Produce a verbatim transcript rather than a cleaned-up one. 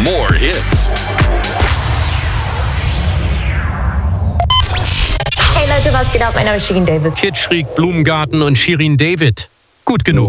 more hits. Hey Leute, was geht ab? Mein Name ist Shirin David. Kitschrig, Blumengarten und Shirin David. Gut genug.